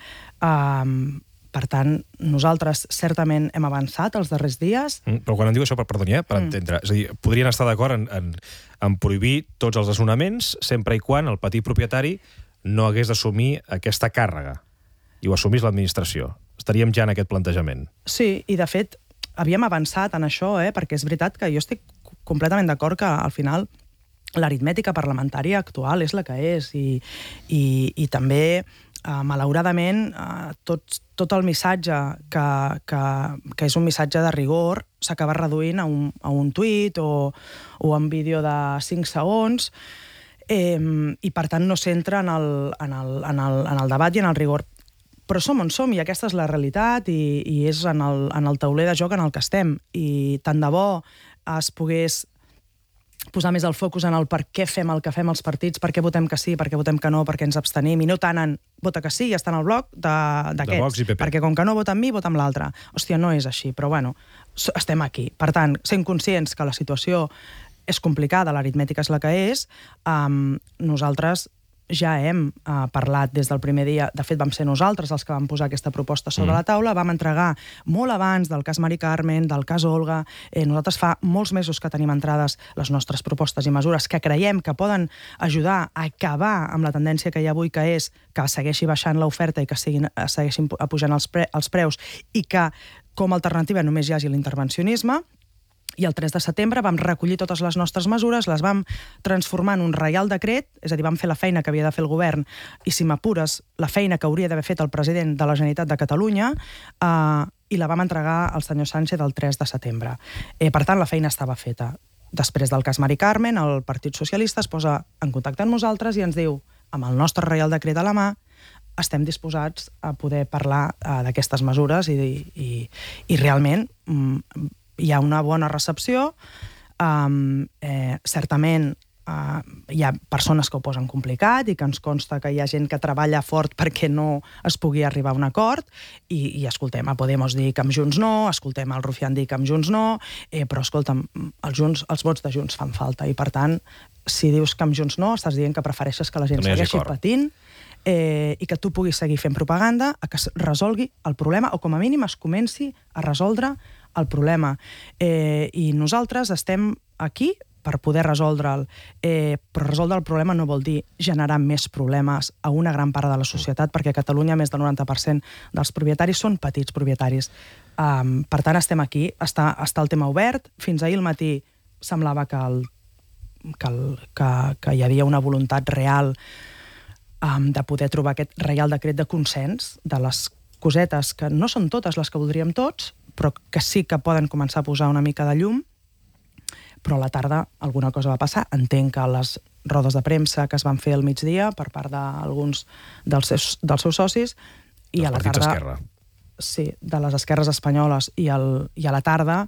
Um, Per tant, nosaltres certament hem avançat els darrers dies. Mm, però quan em diu això, per, perdoni, eh, per mm. entendre, és a dir, podrien estar d'acord en, en, en prohibir tots els desnonaments sempre i quan el petit propietari no hagués d'assumir aquesta càrrega i ho assumís l'administració. Estaríem ja en aquest plantejament. Sí, i de fet havíem avançat en això, eh, perquè és veritat que jo estic completament d'acord que al final l'aritmètica parlamentària actual és la que és i, i, i també Uh, malauradament, uh, tot, tot el missatge que, que, que és un missatge de rigor s'acaba reduint a un, a un tuit o, o un vídeo de cinc segons eh, i per tant no s'entra en, el, en, el, en, el, en el debat i en el rigor. Però som on som i aquesta és la realitat i, i és en el, en el tauler de joc en el que estem. I tant de bo es pogués posar més el focus en el per què fem el que fem els partits, per què votem que sí, per què votem que no, per què ens abstenim, i no tant en vota que sí i està en el bloc d'aquests, perquè com que no vota amb mi, vota amb l'altre. Hòstia, no és així, però bueno, estem aquí. Per tant, sent conscients que la situació és complicada, l'aritmètica és la que és, um, nosaltres ja hem uh, parlat des del primer dia, de fet vam ser nosaltres els que vam posar aquesta proposta sobre mm. la taula, vam entregar molt abans del cas Mari Carmen, del cas Olga, eh, nosaltres fa molts mesos que tenim entrades les nostres propostes i mesures que creiem que poden ajudar a acabar amb la tendència que hi ha avui, que és que segueixi baixant l'oferta i que siguin, segueixin pujant els, pre, els preus i que com a alternativa només hi hagi l'intervencionisme. I el tres de setembre vam recollir totes les nostres mesures, les vam transformar en un reial decret, és a dir, vam fer la feina que havia de fer el govern i, si m'apures, la feina que hauria d'haver fet el president de la Generalitat de Catalunya, eh, i la vam entregar al senyor Sánchez el tres de setembre. Eh, per tant, la feina estava feta. Després del cas Mari Carmen, el Partit Socialista es posa en contacte amb nosaltres i ens diu, amb el nostre reial decret a la mà, estem disposats a poder parlar eh, d'aquestes mesures i, i, i realment mm, hi ha una bona recepció, um, eh, certament uh, hi ha persones que ho posen complicat i que ens consta que hi ha gent que treballa fort perquè no es pugui arribar a un acord i, i escoltem, a Podemos dir que amb Junts no, escoltem el Rufián dir que amb Junts no, eh, però escolta'm, els, Junts, els vots de Junts fan falta i per tant, si dius que amb Junts no, estàs dient que prefereixes que la gent no segueixi patint eh, i que tu puguis seguir fent propaganda a que es resolgui el problema o com a mínim es comenci a resoldre el problema. Eh, I nosaltres estem aquí per poder resoldre'l, eh, però resoldre el problema no vol dir generar més problemes a una gran part de la societat, perquè a Catalunya més del noranta per cent dels propietaris són petits propietaris. Um, per tant, estem aquí, està, està el tema obert. Fins ahir al matí semblava que, el, que, el, que, que hi havia una voluntat real um, de poder trobar aquest reial decret de consens de les cosetes que no són totes les que voldríem tots, però que sí que poden començar a posar una mica de llum, però a la tarda alguna cosa va passar. Entenc que les rodes de premsa que es van fer al migdia per part d'alguns dels seus, dels seus socis, i a la tarda... Esquerra. Sí, de les esquerres espanyoles, i, el, i a la tarda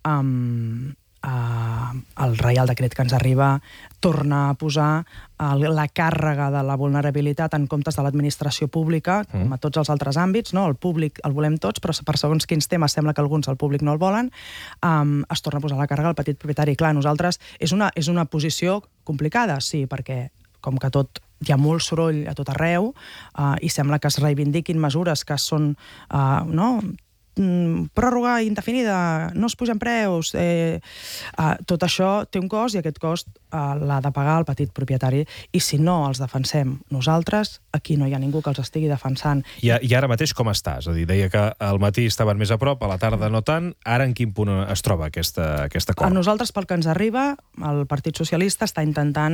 um, uh, el Reial Decret que ens arriba torna a posar el, la càrrega de la vulnerabilitat en comptes de l'administració pública, mm. com a tots els altres àmbits, no? El públic el volem tots, però per segons quins temes sembla que alguns al públic no el volen, um, es torna a posar la càrrega al petit propietari. Clar, nosaltres, és una, és una posició complicada, sí, perquè com que tot hi ha molt soroll a tot arreu uh, i sembla que es reivindiquin mesures que són, uh, no?, Mm, pròrroga indefinida, no es pugen preus, eh, uh, tot això té un cost i aquest cost uh, l'ha de pagar el petit propietari, i si no els defensem nosaltres, aquí no hi ha ningú que els estigui defensant. I, i ara mateix com està? És a dir, deia que al matí estaven més a prop, a la tarda no tant, ara en quin punt es troba aquesta, aquesta acord? A nosaltres, pel que ens arriba, el Partit Socialista està intentant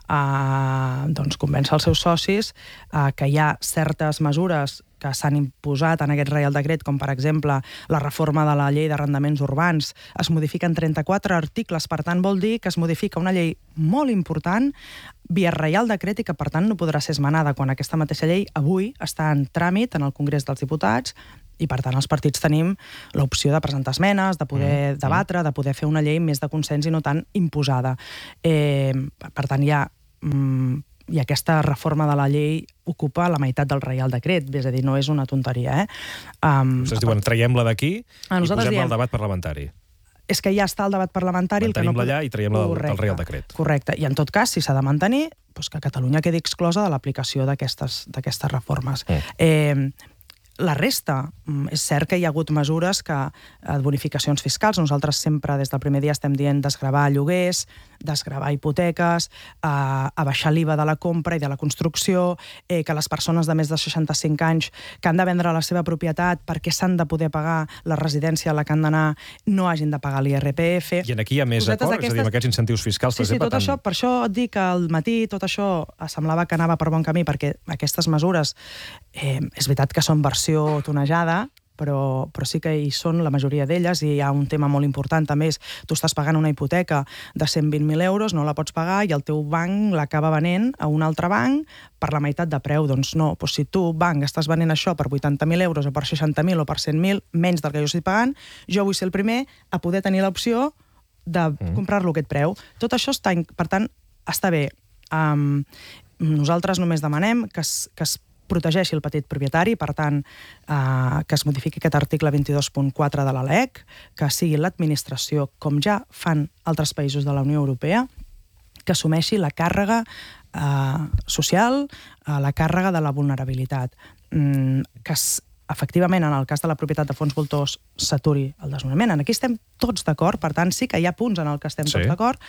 uh, doncs, convèncer els seus socis uh, que hi ha certes mesures que s'han imposat en aquest Reial Decret, com per exemple la reforma de la llei d'arrendaments urbans. Es modifiquen trenta-quatre articles, per tant vol dir que es modifica una llei molt important via Reial Decret i que per tant no podrà ser esmenada, quan aquesta mateixa llei avui està en tràmit en el Congrés dels Diputats, i per tant els partits tenim l'opció de presentar esmenes, de poder mm, debatre, de poder fer una llei més de consens i no tan imposada. Eh, per tant, hi ha... Mm, i aquesta reforma de la llei ocupa la meitat del Reial Decret, és a dir, no és una tonteria, eh? Um, Vostès diuen, traiem-la d'aquí i posem-la diem, al debat parlamentari. És que ja està el debat parlamentari... Mantenim-la no... allà i traiem-la del, del Reial Decret. Correcte, i en tot cas, si s'ha de mantenir, doncs que Catalunya quedi exclosa de l'aplicació d'aquestes reformes. Mm. Eh, La resta, és cert que hi ha hagut mesures que, bonificacions fiscals, nosaltres sempre des del primer dia estem dient desgravar lloguers, desgravar hipoteques, eh, abaixar l'I V A de la compra i de la construcció, eh, que les persones de més de seixanta-cinc anys que han de vendre la seva propietat perquè s'han de poder pagar la residència a la que han d'anar no hagin de pagar l'I R P F. I aquí hi ha més Cosetes acords? És a dir, amb aquests incentius fiscals, sí, per exemple... Sí, tot tant... això, per això et dic que al matí tot això semblava que anava per bon camí, perquè aquestes mesures, eh, és veritat que són versió tonejada, però, però sí que hi són la majoria d'elles, i hi ha un tema molt important també, és tu estàs pagant una hipoteca de cent vint mil euros, no la pots pagar i el teu banc l'acaba venent a un altre banc per la meitat de preu. Doncs no, doncs si tu, banc, estàs venent això per vuitanta mil euros o per seixanta mil o per cent mil, menys del que jo estic pagant, jo vull ser el primer a poder tenir l'opció de mm. comprar-lo a aquest preu. Tot això està, per tant, està bé. Um, nosaltres només demanem que es, que es protegeixi el petit propietari, per tant, eh, que es modifiqui aquest article vint-i-dos punt quatre de la L E C, que sigui l'administració, com ja fan altres països de la Unió Europea, que assumeixi la càrrega eh, social, eh, la càrrega de la vulnerabilitat. Mm, que es, efectivament, en el cas de la propietat de fons voltors, s'aturi el desnonament. Aquí estem tots d'acord, per tant, sí que hi ha punts en el que estem sí. tots d'acord,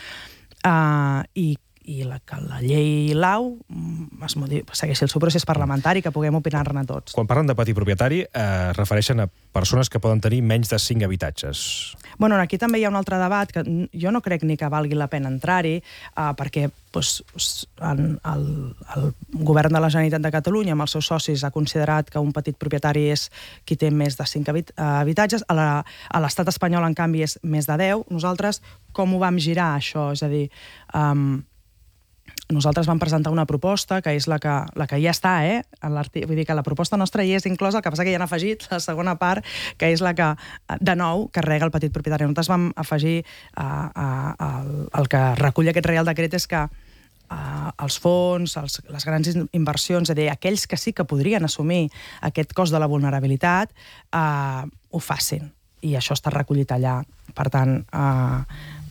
eh, i i la, que la llei Lau es segueixi el seu procés parlamentari, que puguem opinar-ne tots. Quan parlen de petit propietari, eh, es refereixen a persones que poden tenir menys de cinc habitatges. Bueno, aquí també hi ha un altre debat que jo no crec ni que valgui la pena entrar-hi, eh, perquè doncs, en el, el govern de la Generalitat de Catalunya amb els seus socis ha considerat que un petit propietari és qui té més de cinc habitatges, a l'estat espanyol, en canvi, és més de deu. Nosaltres com ho vam girar, això? És a dir, um, nosaltres vam presentar una proposta, que és la que, la que ja està, eh? Vull dir que la proposta nostra hi és inclosa, el que passa que ja han afegit la segona part, que és la que, de nou, carrega el petit propietari. Nosaltres vam afegir uh, uh, el, el que recull aquest Reial Decret és que uh, els fons, els, les grans inversions, és a dir, aquells que sí que podrien assumir aquest cost de la vulnerabilitat, uh, ho facin. I això està recollit allà. Per tant, uh,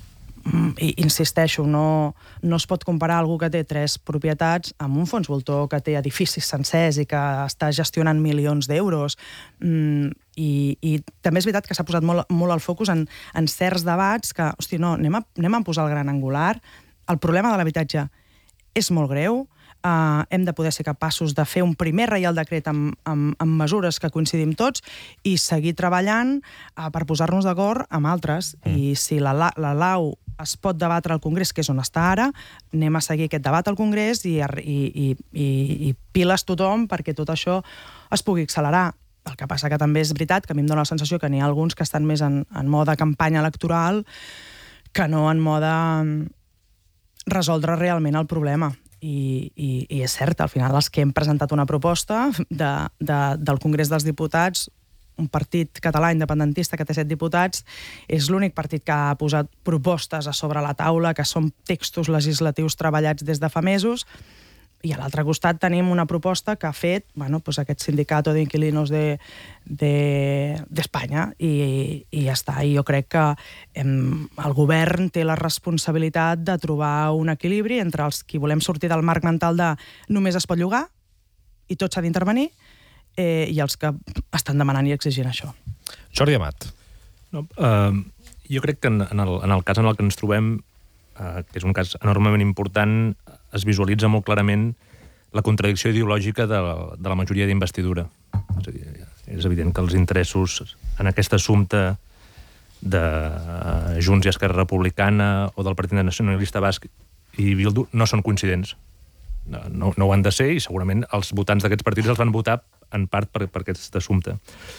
i insisteixo, no, no es pot comparar algú que té tres propietats amb un fons voltor que té edificis sencers i que està gestionant milions d'euros. Mm, i, I també és veritat que s'ha posat molt, molt el focus en, en certs debats que, hosti, no, anem a, anem a posar el gran angular. El problema de l'habitatge és molt greu. Uh, hem de poder ser capaços de fer un primer Reial Decret amb, amb, amb mesures que coincidim tots i seguir treballant uh, per posar-nos d'acord amb altres. Mm. I si la, la Lau es pot debatre al Congrés, que és on està ara, anem a seguir aquest debat al Congrés i, i, i, i, i piles tothom perquè tot això es pugui accelerar. El que passa que també és veritat que a mi em dóna la sensació que n'hi ha alguns que estan més en, en mode campanya electoral que no en mode resoldre realment el problema. I, i, i és cert, al final els que hem presentat una proposta de, de, del Congrés dels Diputats, un partit català independentista que té set diputats, és l'únic partit que ha posat propostes a sobre la taula, que són textos legislatius treballats des de fa mesos, i a l'altre costat tenim una proposta que ha fet bueno, pues aquest sindicato d'inquilinos de, de, d'Espanya i, i ja està. I jo crec que hem, el govern té la responsabilitat de trobar un equilibri entre els qui volem sortir del marc mental de només es pot llogar i tot s'ha d'intervenir eh, i els que estan demanant i exigint això. Jordi Amat. No, uh, jo crec que en, en, el, en el cas en el que ens trobem, uh, que és un cas enormement important, es visualitza molt clarament la contradicció ideològica de la, de la majoria d'investidura. És a dir, és evident que els interessos en aquest assumpte de Junts i Esquerra Republicana o del Partit Nacionalista Basc i Bildu no són coincidents. No, no, no ho han de ser i segurament els votants d'aquests partits els van votar en part per, per aquest assumpte.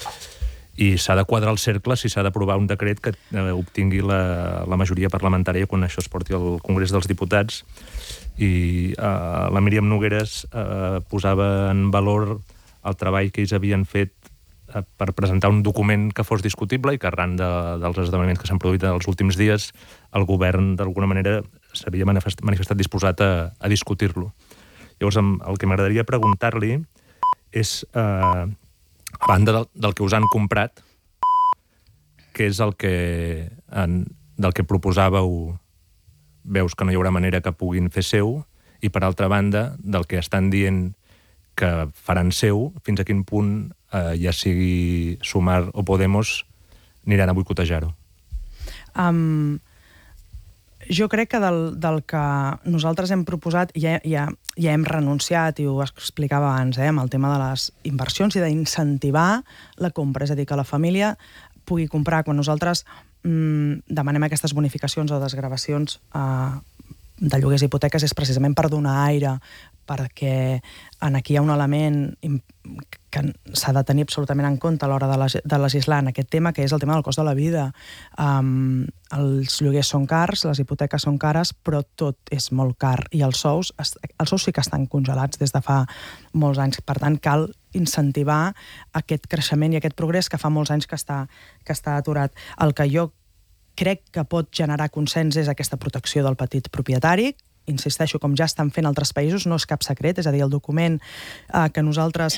I s'ha de quadrar el cercle si s'ha d'aprovar un decret que eh, obtingui la, la majoria parlamentària quan això es porti al Congrés dels Diputats. I eh, la Míriam Nogueras eh, posava en valor el treball que ells havien fet eh, per presentar un document que fos discutible i que arran de, dels esdeveniments que s'han produït en els últims dies el govern d'alguna manera s'havia manifestat, manifestat disposat a, a discutir-lo. Llavors el que m'agradaria preguntar-li és... Eh, a banda del, del que us han comprat, que és el que en, del que proposàveu, veus que no hi haurà manera que puguin fer seu, i per altra banda, del que estan dient que faran seu, fins a quin punt, eh, ja sigui Sumar o Podemos, aniran a boicotejar-ho. Um, jo crec que del, del que nosaltres hem proposat ja, ja, ja hem renunciat, i ho explicava abans, eh, amb el tema de les inversions i d'incentivar la compra, és a dir, que la família pugui comprar. Quan nosaltres mm, demanem aquestes bonificacions o desgravacions eh, de lloguers i hipoteques és precisament per donar aire, perquè en aquí hi ha un element que s'ha de tenir absolutament en compte a l'hora de, de legislar en aquest tema, que és el tema del cost de la vida. Um, els lloguers són cars, les hipoteques són cares, però tot és molt car, i els sous, els sous sí que estan congelats des de fa molts anys. Per tant, cal incentivar aquest creixement i aquest progrés que fa molts anys que està, que està aturat. El que jo crec que pot generar consens és aquesta protecció del petit propietari. Insisteixo, com ja estan fent altres països, no és cap secret, és a dir, el document eh, que nosaltres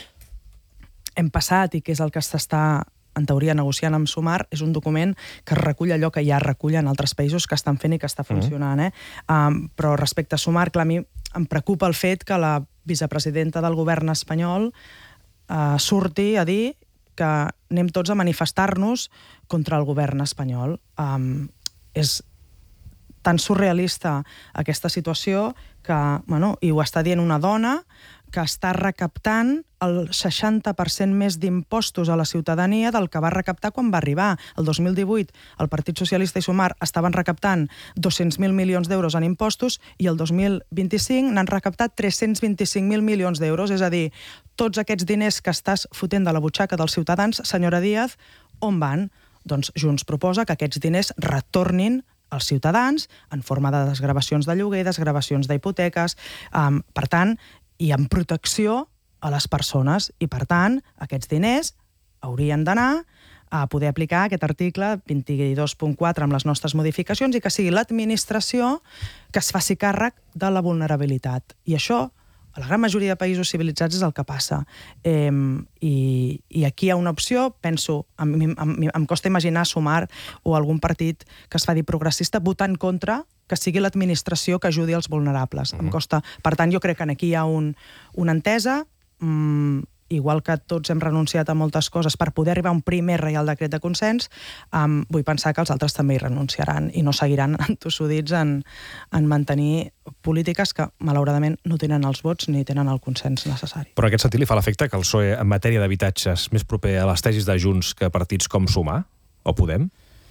hem passat i que és el que s'està, en teoria, negociant amb Sumar, és un document que recull allò que ja recullen altres països que estan fent i que està funcionant. Eh? Um, però respecte a Sumar, clar, a mi em preocupa el fet que la vicepresidenta del govern espanyol uh, surti a dir que anem tots a manifestar-nos contra el govern espanyol. Um, és tan surrealista aquesta situació que, bueno, i ho està dient una dona que està recaptant el seixanta per cent més d'impostos a la ciutadania del que va recaptar quan va arribar. El dos mil divuit el Partit Socialista i Sumar estaven recaptant dos-cents mil milions d'euros en impostos i el dos mil vint-i-cinc n'han recaptat tres-cents vint-i-cinc mil milions d'euros. És a dir, tots aquests diners que estàs fotent de la butxaca dels ciutadans, senyora Díaz, on van? Doncs Junts proposa que aquests diners retornin als ciutadans en forma de desgravacions de lloguer, desgravacions d'hipoteques, um, per tant, i en protecció a les persones. I, per tant, aquests diners haurien d'anar a poder aplicar aquest article vint-i-dos punt quatre amb les nostres modificacions i que sigui l'administració que es faci càrrec de la vulnerabilitat. I això, a la gran majoria de països civilitzats, és el que passa. Eh, i, I aquí hi ha una opció, penso, em, em, em costa imaginar Sumar o algun partit que es fa dir progressista votar en contra que sigui l'administració que ajudi els vulnerables. Mm-hmm. Em costa. Per tant, jo crec que aquí hi ha un, una entesa, mmm, igual que tots hem renunciat a moltes coses per poder arribar a un primer Reial Decret de consens, um, vull pensar que els altres també hi renunciaran i no seguiran entossudits en, en mantenir polítiques que, malauradament, no tenen els vots ni tenen el consens necessari. Però en aquest sentit li fa l'efecte que el P S O E, en matèria d'habitatges, més proper a les tesis de Junts que partits com Sumar o Podem?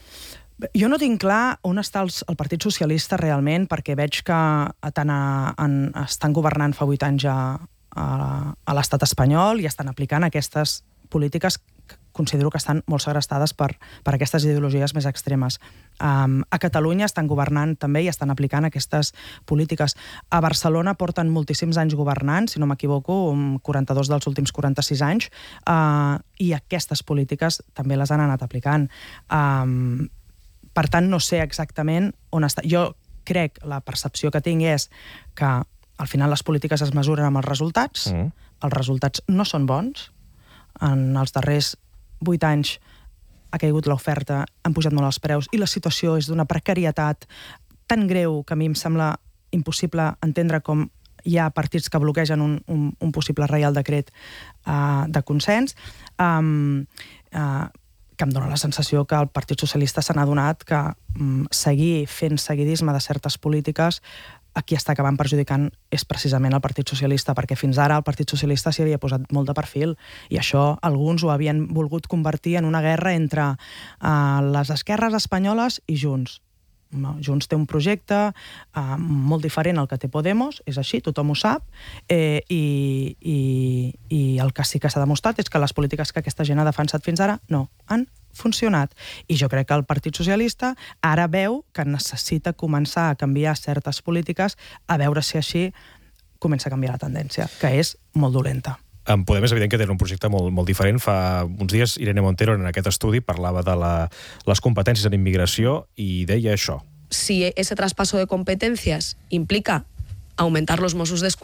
Jo no tinc clar on està el, el Partit Socialista realment, perquè veig que tant a, en, estan governant fa vuit anys a, a, a l'estat espanyol i estan aplicant aquestes polítiques considero que estan molt segrestades per, per aquestes ideologies més extremes. Um, a Catalunya estan governant també i estan aplicant aquestes polítiques. A Barcelona porten moltíssims anys governant, si no m'equivoco, quaranta-dos dels últims quaranta-sis anys, uh, i aquestes polítiques també les han anat aplicant. Um, per tant, no sé exactament on està. Jo crec, la percepció que tinc és que al final les polítiques es mesuren amb els resultats, mm. els resultats no són bons. En els darrers vuit anys ha caigut l'oferta, han pujat molt els preus i la situació és d'una precarietat tan greu que a mi em sembla impossible entendre com hi ha partits que bloquegen un, un, un possible reial decret uh, de consens, um, uh, que em dóna la sensació que el Partit Socialista se n'ha adonat que um, seguir fent seguidisme de certes polítiques a qui està acabant perjudicant és precisament el Partit Socialista, perquè fins ara el Partit Socialista s'hi havia posat molt de perfil i això alguns ho havien volgut convertir en una guerra entre uh, les esquerres espanyoles i Junts. Junts té un projecte uh, molt diferent al que té Podemos, és així, tothom ho sap, eh, i, i, i el que sí que s'ha demostrat és que les polítiques que aquesta gent ha defensat fins ara no han funcionat. I jo crec que el Partit Socialista ara veu que necessita començar a canviar certes polítiques a veure si així comença a canviar la tendència, que és molt dolenta. En Podem és evident que tenen un projecte molt, molt diferent. Fa uns dies Irene Montero en aquest estudi parlava de la, les competències en immigració i deia això. Si ese traspaso de competencias implica aumentar los Mossos d'Esquadra,